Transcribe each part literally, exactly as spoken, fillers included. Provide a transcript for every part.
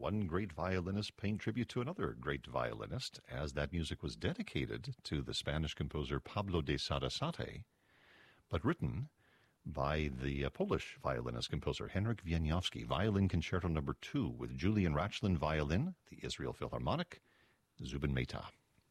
one great violinist paying tribute to another great violinist, as that music was dedicated to the Spanish composer Pablo de Sarasate, but written by the uh, Polish violinist-composer Henryk Wieniawski. Violin Concerto Number Two with Julian Rachlin violin, the Israel Philharmonic, Zubin Mehta.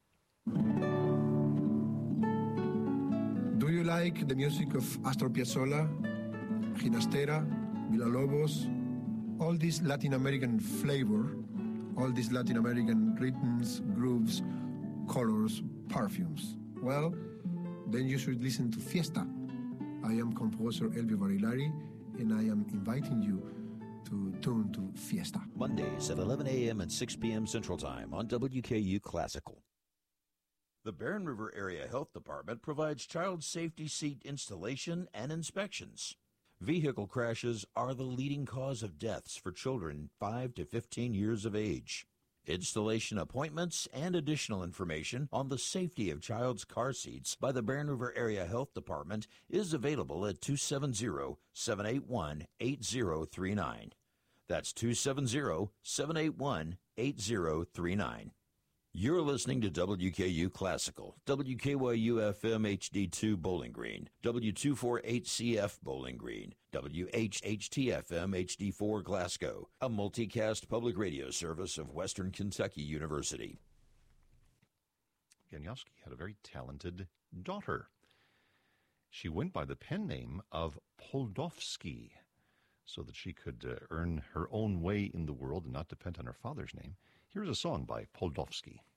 Do you like the music of Astor Piazzolla, Ginastera, Villa-Lobos, all this Latin American flavor, all these Latin American rhythms, grooves, colors, perfumes? Well, then you should listen to Fiesta. I am composer Elvio Barilari, and I am inviting you to tune to Fiesta. Mondays at eleven a.m. and six p.m. Central Time on W K U Classical. The Barren River Area Health Department provides child safety seat installation and inspections. Vehicle crashes are the leading cause of deaths for children five to fifteen years of age. Installation appointments and additional information on the safety of child's car seats by the Barren River Area Health Department is available at two seven zero, seven eight one, eight zero three nine. That's two seven zero, seven eight one, eight zero three nine. You're listening to W K U Classical, W K Y U F M H D two Bowling Green, W two forty-eight C F Bowling Green, W H H T F M H D four Glasgow, a multicast public radio service of Western Kentucky University. Wieniawski had a very talented daughter. She went by the pen name of Poldowski, so that she could uh, earn her own way in the world and not depend on her father's name. Here's a song by Poldowski.